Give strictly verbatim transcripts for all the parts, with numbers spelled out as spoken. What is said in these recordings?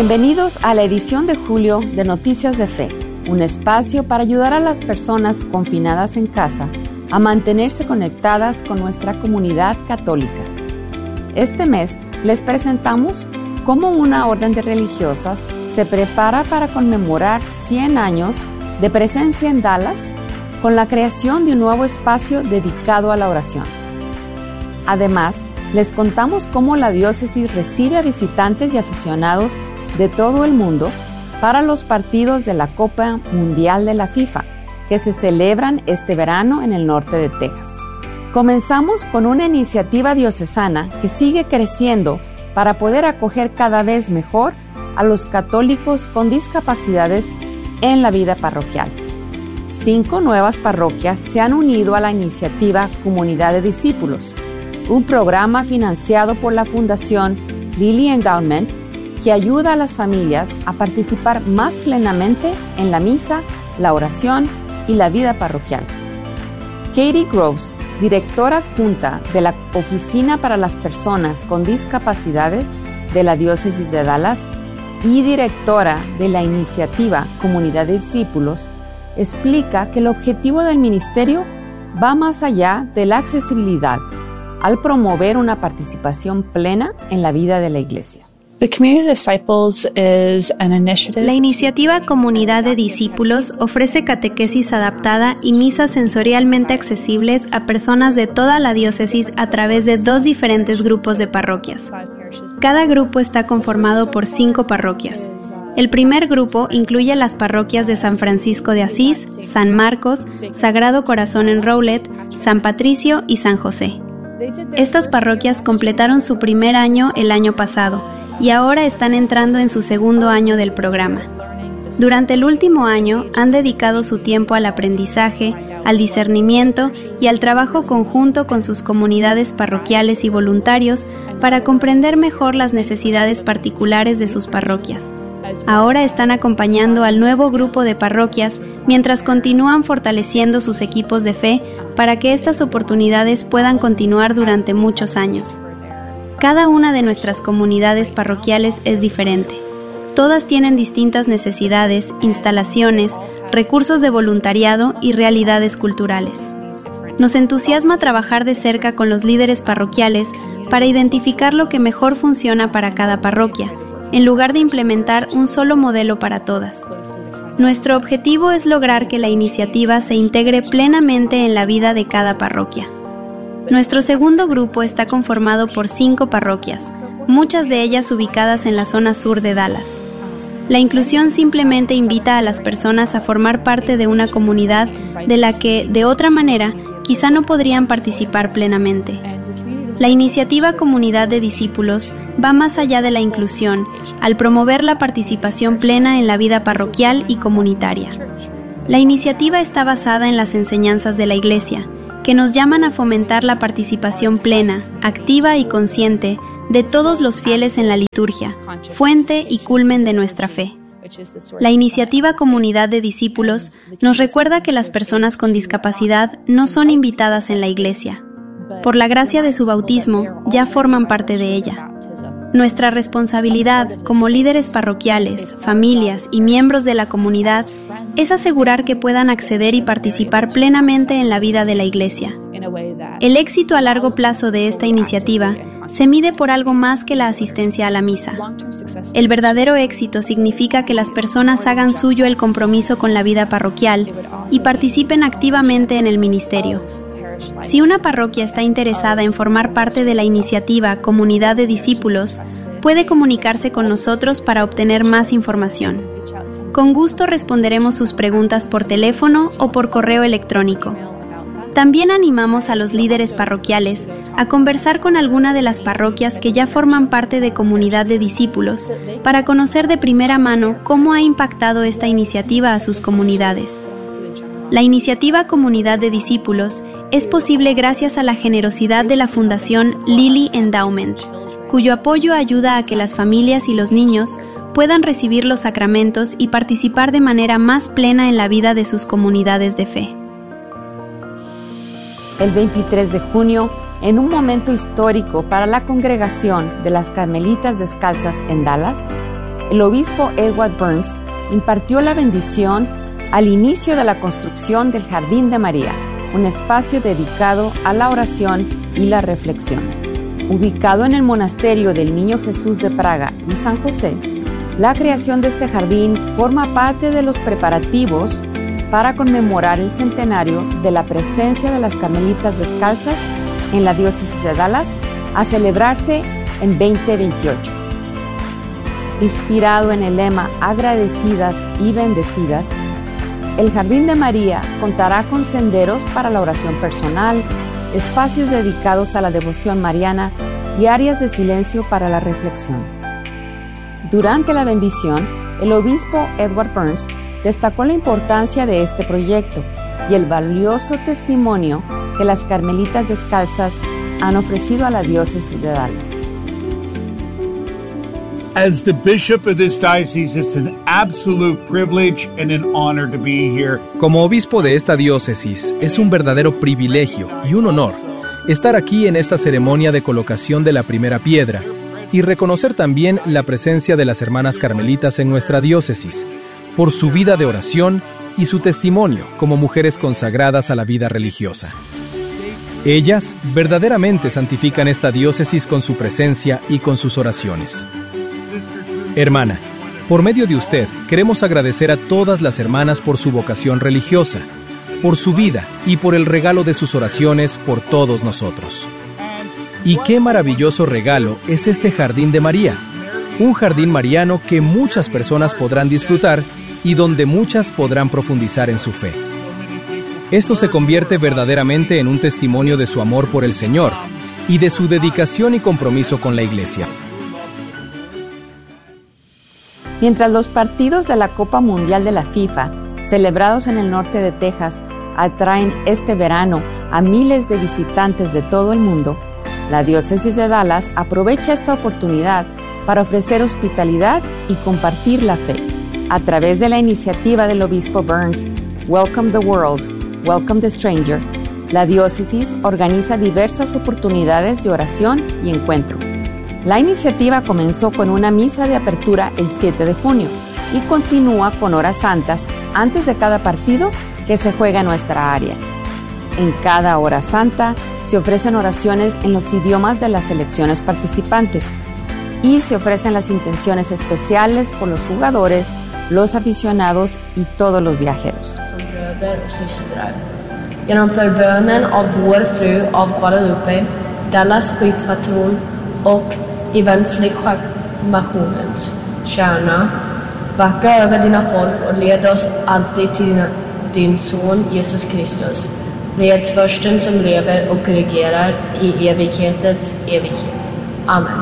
Bienvenidos a la edición de julio de Noticias de Fe, un espacio para ayudar a las personas confinadas en casa a mantenerse conectadas con nuestra comunidad católica. Este mes les presentamos cómo una orden de religiosas se prepara para conmemorar cien años de presencia en Dallas con la creación de un nuevo espacio dedicado a la oración. Además, les contamos cómo la diócesis recibe a visitantes y aficionados de todo el mundo para los partidos de la Copa Mundial de la FIFA, que se celebran este verano en el norte de Texas. Comenzamos con una iniciativa diocesana que sigue creciendo para poder acoger cada vez mejor a los católicos con discapacidades en la vida parroquial. Cinco nuevas parroquias se han unido a la iniciativa Comunidad de Discípulos, un programa financiado por la Fundación Lilly Endowment que ayuda a las familias a participar más plenamente en la misa, la oración y la vida parroquial. Katie Groves, directora adjunta de la Oficina para las Personas con Discapacidades de la Diócesis de Dallas y directora de la iniciativa Comunidad de Discípulos, explica que el objetivo del ministerio va más allá de la accesibilidad al promover una participación plena en la vida de la Iglesia. La iniciativa Comunidad de Discípulos ofrece catequesis adaptada y misas sensorialmente accesibles a personas de toda la diócesis a través de dos diferentes grupos de parroquias. Cada grupo está conformado por cinco parroquias. El primer grupo incluye las parroquias de San Francisco de Asís, San Marcos, Sagrado Corazón en Rowlett, San Patricio y San José. Estas parroquias completaron su primer año el año pasado y ahora están entrando en su segundo año del programa. Durante el último año han dedicado su tiempo al aprendizaje, al discernimiento y al trabajo conjunto con sus comunidades parroquiales y voluntarios para comprender mejor las necesidades particulares de sus parroquias. Ahora están acompañando al nuevo grupo de parroquias mientras continúan fortaleciendo sus equipos de fe para que estas oportunidades puedan continuar durante muchos años. Cada una de nuestras comunidades parroquiales es diferente. Todas tienen distintas necesidades, instalaciones, recursos de voluntariado y realidades culturales. Nos entusiasma trabajar de cerca con los líderes parroquiales para identificar lo que mejor funciona para cada parroquia, en lugar de implementar un solo modelo para todas. Nuestro objetivo es lograr que la iniciativa se integre plenamente en la vida de cada parroquia. Nuestro segundo grupo está conformado por cinco parroquias, muchas de ellas ubicadas en la zona sur de Dallas. La inclusión simplemente invita a las personas a formar parte de una comunidad de la que, de otra manera, quizá no podrían participar plenamente. La iniciativa Comunidad de Discípulos va más allá de la inclusión, al promover la participación plena en la vida parroquial y comunitaria. La iniciativa está basada en las enseñanzas de la Iglesia, que nos llaman a fomentar la participación plena, activa y consciente de todos los fieles en la liturgia, fuente y culmen de nuestra fe. La iniciativa Comunidad de Discípulos nos recuerda que las personas con discapacidad no son invitadas en la Iglesia. Por la gracia de su bautismo, ya forman parte de ella. Nuestra responsabilidad como líderes parroquiales, familias y miembros de la comunidad es asegurar que puedan acceder y participar plenamente en la vida de la Iglesia. El éxito a largo plazo de esta iniciativa se mide por algo más que la asistencia a la misa. El verdadero éxito significa que las personas hagan suyo el compromiso con la vida parroquial y participen activamente en el ministerio. Si una parroquia está interesada en formar parte de la iniciativa Comunidad de Discípulos, puede comunicarse con nosotros para obtener más información. Con gusto responderemos sus preguntas por teléfono o por correo electrónico. También animamos a los líderes parroquiales a conversar con alguna de las parroquias que ya forman parte de Comunidad de Discípulos para conocer de primera mano cómo ha impactado esta iniciativa a sus comunidades. La iniciativa Comunidad de Discípulos es posible gracias a la generosidad de la Fundación Lilly Endowment, cuyo apoyo ayuda a que las familias y los niños puedan recibir los sacramentos y participar de manera más plena en la vida de sus comunidades de fe. El veintitrés de junio, en un momento histórico para la congregación de las Carmelitas Descalzas en Dallas, el obispo Edward Burns impartió la bendición al inicio de la construcción del Jardín de María, un espacio dedicado a la oración y la reflexión. Ubicado en el monasterio del Niño Jesús de Praga y San José, la creación de este jardín forma parte de los preparativos para conmemorar el centenario de la presencia de las Carmelitas Descalzas en la diócesis de Dallas, a celebrarse en veinte veintiocho. Inspirado en el lema Agradecidas y Bendecidas, el Jardín de María contará con senderos para la oración personal, espacios dedicados a la devoción mariana y áreas de silencio para la reflexión. Durante la bendición, el obispo Edward Burns destacó la importancia de este proyecto y el valioso testimonio que las Carmelitas Descalzas han ofrecido a la diócesis de Dallas. As the bishop of this diocese, it's an absolute privilege and an honor to be here. Como obispo de esta diócesis, es un verdadero privilegio y un honor estar aquí en esta ceremonia de colocación de la primera piedra y reconocer también la presencia de las hermanas carmelitas en nuestra diócesis, por su vida de oración y su testimonio como mujeres consagradas a la vida religiosa. Ellas verdaderamente santifican esta diócesis con su presencia y con sus oraciones. Hermana, por medio de usted queremos agradecer a todas las hermanas por su vocación religiosa, por su vida y por el regalo de sus oraciones por todos nosotros. Y qué maravilloso regalo es este Jardín de María, un jardín mariano que muchas personas podrán disfrutar y donde muchas podrán profundizar en su fe. Esto se convierte verdaderamente en un testimonio de su amor por el Señor y de su dedicación y compromiso con la Iglesia. Mientras los partidos de la Copa Mundial de la FIFA, celebrados en el norte de Texas, atraen este verano a miles de visitantes de todo el mundo, la diócesis de Dallas aprovecha esta oportunidad para ofrecer hospitalidad y compartir la fe. A través de la iniciativa del obispo Burns, Welcome the World, Welcome the Stranger, la diócesis organiza diversas oportunidades de oración y encuentro. La iniciativa comenzó con una misa de apertura el siete de junio y continúa con horas santas antes de cada partido que se juega en nuestra área. En cada hora santa se ofrecen oraciones en los idiomas de las selecciones participantes y se ofrecen las intenciones especiales por los jugadores, los aficionados y todos los viajeros. Genom förbönen av vår fru av Guadalupe, Dallas skyddspatron och evangelisationsmissionens kärna, vaka över dina folk och led oss alltid till dina, din son Jesus Kristus, fredsförsten som lever och regerar i evighetens evighet. Amen.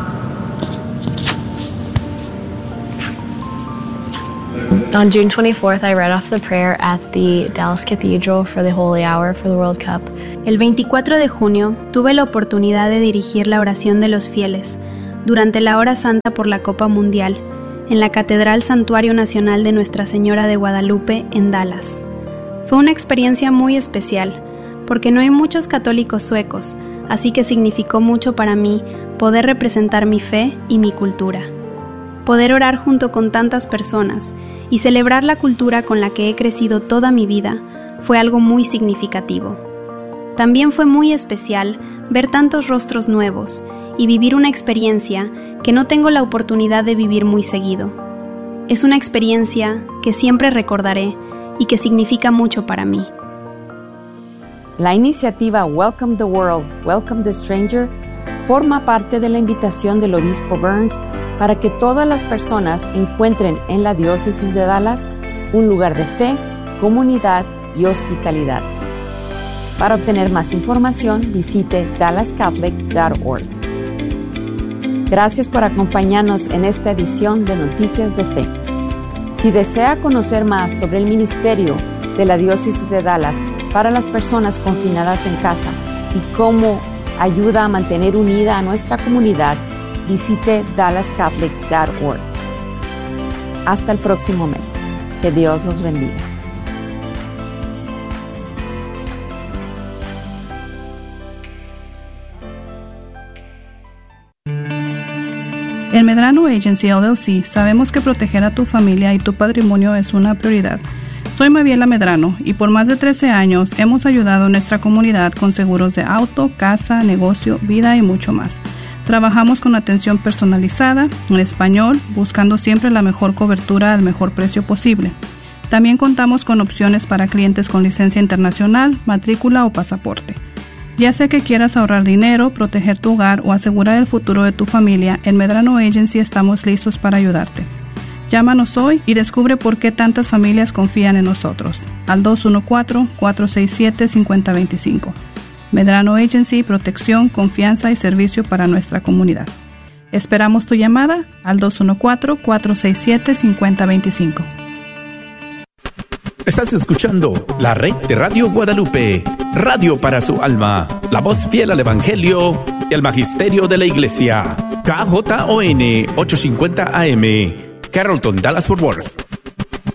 On June twenty-fourth, I read off the prayer at the Dallas Cathedral for the Holy Hour for the World Cup. El veinticuatro de junio tuve la oportunidad de dirigir la oración de los fieles durante la hora santa por la Copa Mundial en la Catedral Santuario Nacional de Nuestra Señora de Guadalupe en Dallas. Fue una experiencia muy especial porque no hay muchos católicos suecos, así que significó mucho para mí poder representar mi fe y mi cultura. Poder orar junto con tantas personas y celebrar la cultura con la que he crecido toda mi vida fue algo muy significativo. También fue muy especial ver tantos rostros nuevos y vivir una experiencia que no tengo la oportunidad de vivir muy seguido. Es una experiencia que siempre recordaré y que significa mucho para mí. La iniciativa Welcome the World, Welcome the Stranger forma parte de la invitación del obispo Burns para que todas las personas encuentren en la diócesis de Dallas un lugar de fe, comunidad y hospitalidad. Para obtener más información, visite dallas catholic punto org. Gracias por acompañarnos en esta edición de Noticias de Fe. Si desea conocer más sobre el ministerio de la diócesis de Dallas para las personas confinadas en casa y cómo ayuda a mantener unida a nuestra comunidad, visite dallas catholic punto org. Hasta el próximo mes. Que Dios los bendiga. En Medrano Agency L L C sabemos que proteger a tu familia y tu patrimonio es una prioridad. Soy Maviela Medrano y por más de trece años hemos ayudado a nuestra comunidad con seguros de auto, casa, negocio, vida y mucho más. Trabajamos con atención personalizada, en español, buscando siempre la mejor cobertura al mejor precio posible. También contamos con opciones para clientes con licencia internacional, matrícula o pasaporte. Ya sea que quieras ahorrar dinero, proteger tu hogar o asegurar el futuro de tu familia, en Medrano Agency estamos listos para ayudarte. Llámanos hoy y descubre por qué tantas familias confían en nosotros. Al dos uno cuatro, cuatro seis siete, cinco cero dos cinco. Medrano Agency, protección, confianza y servicio para nuestra comunidad. Esperamos tu llamada al dos uno cuatro, cuatro seis siete, cinco cero dos cinco. Estás escuchando la red de Radio Guadalupe, radio para su alma, la voz fiel al Evangelio y al Magisterio de la Iglesia. K J O N ochocientos cincuenta A M, Carrollton, Dallas, Fort Worth.